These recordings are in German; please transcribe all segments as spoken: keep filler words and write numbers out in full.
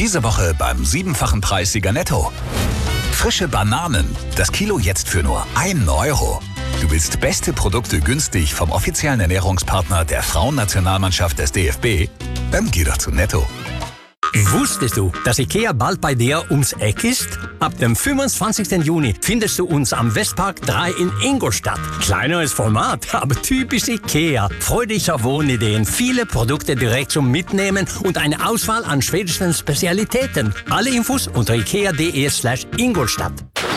Diese Woche beim siebenfachen Preissieger Netto. Frische Bananen, das Kilo jetzt für nur einen Euro. Du willst beste Produkte günstig vom offiziellen Ernährungspartner der Frauennationalmannschaft des D F B? Dann geh doch zu Netto. Wusstest du, dass IKEA bald bei dir ums Eck ist? Ab dem fünfundzwanzigsten Juni findest du uns am Westpark drei in Ingolstadt. Kleineres Format, aber typisch IKEA. Freu dich auf Wohnideen, viele Produkte direkt zum Mitnehmen und eine Auswahl an schwedischen Spezialitäten. Alle Infos unter ikea.de slash Ingolstadt.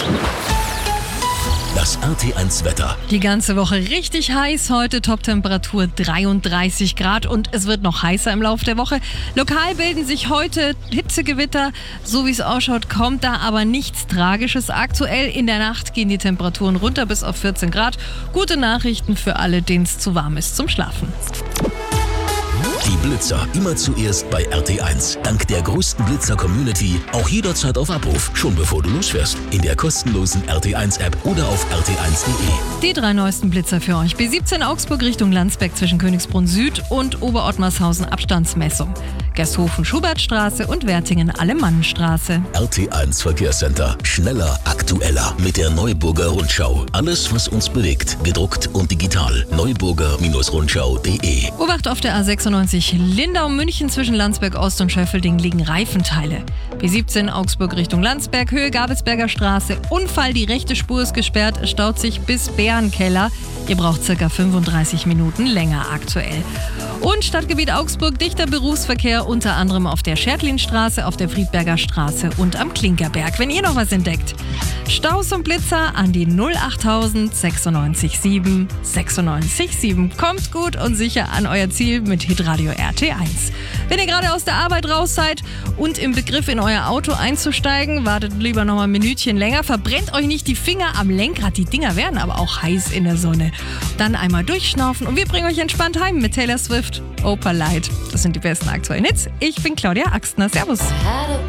Das R T eins Wetter. Die ganze Woche richtig heiß. Heute Toptemperatur dreiunddreißig Grad und es wird noch heißer im Laufe der Woche. Lokal bilden sich heute Hitzegewitter. So wie es ausschaut, kommt da aber nichts Tragisches. Aktuell in der Nacht gehen die Temperaturen runter bis auf vierzehn Grad. Gute Nachrichten für alle, denen es zu warm ist zum Schlafen. Die Blitzer immer zuerst bei R T eins. Dank der größten Blitzer-Community auch jederzeit auf Abruf, schon bevor du losfährst. In der kostenlosen R T eins App oder auf r t eins punkt de. Die drei neuesten Blitzer für euch. B siebzehn Augsburg Richtung Landsberg zwischen Königsbrunn Süd und Oberottmarshausen Abstandsmessung. Gersthofen Schubertstraße und Wertingen Alemannenstraße. R T eins Verkehrscenter. Schneller, aktueller mit der Neuburger Rundschau. Alles, was uns bewegt. Gedruckt und digital. neuburger Rundschau punkt de. Obacht auf der A sechsundneunzig Lindau-München zwischen Landsberg Ost und Schöffelding liegen Reifenteile. B siebzehn Augsburg Richtung Landsberg, Höhe Gabelsberger Straße. Unfall, die rechte Spur ist gesperrt, es staut sich bis Bärenkeller. Ihr braucht circa fünfunddreißig Minuten länger aktuell. Und Stadtgebiet Augsburg, dichter Berufsverkehr, unter anderem auf der Schertlinstraße, auf der Friedberger Straße und am Klinkerberg. Wenn ihr noch was entdeckt, Staus und Blitzer an die null achttausend sechsundneunzig sieben sechsundneunzig sieben. Kommt gut und sicher an euer Ziel mit Hitradio R T eins. Wenn ihr gerade aus der Arbeit raus seid und im Begriff in euer Auto einzusteigen, wartet lieber noch mal ein Minütchen länger, verbrennt euch nicht die Finger am Lenkrad. Die Dinger werden aber auch heiß in der Sonne. Dann einmal durchschnaufen und wir bringen euch entspannt heim mit Taylor Swift, Opalite. Das sind die besten aktuellen Hits. Ich bin Claudia Axtner. Servus.